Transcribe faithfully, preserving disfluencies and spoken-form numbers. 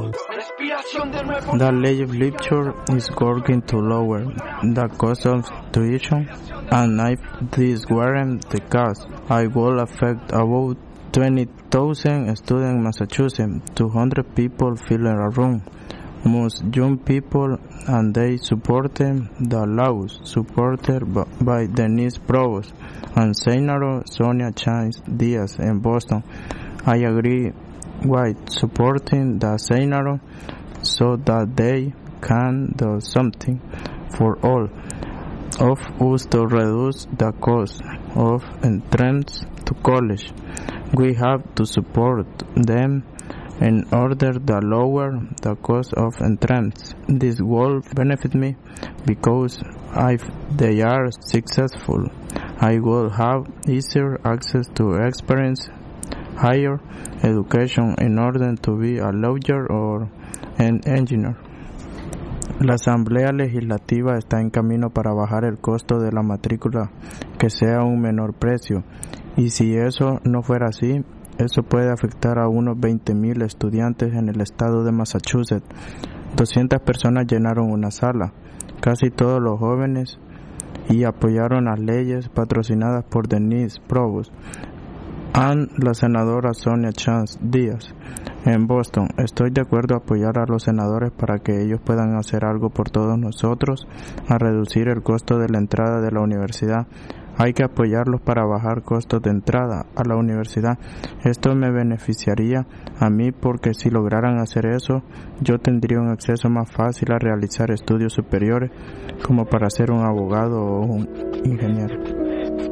The legislature is working to lower the cost of tuition, and if this weren't the case, it would affect about twenty thousand students in Massachusetts. two hundred people fill in a room. Most young people, and they supported the laws supported by Denise Provost and Senator Sonia Chance Diaz in Boston. I agree with supporting the senator so that they can do something for all of us to reduce the cost of entrance to college. We have to support them in order to lower the cost of entrance. This will benefit me because if they are successful, I will have easier access to experience higher education in order to be a lawyer or an engineer. La Asamblea Legislativa está en camino para bajar el costo de la matrícula que sea a un menor precio, y si eso no fuera así, eso puede afectar a unos veinte mil estudiantes en el estado de Massachusetts. doscientas personas llenaron una sala, casi todos los jóvenes, y apoyaron las leyes patrocinadas por Denise Provost y la senadora Sonia Chance Diaz en Boston. Estoy de acuerdo a apoyar a los senadores para que ellos puedan hacer algo por todos nosotros, a reducir el costo de la entrada de la universidad. Hay que apoyarlos para bajar costos de entrada a la universidad. Esto me beneficiaría a mí porque si lograran hacer eso, yo tendría un acceso más fácil a realizar estudios superiores, como para ser un abogado o un ingeniero.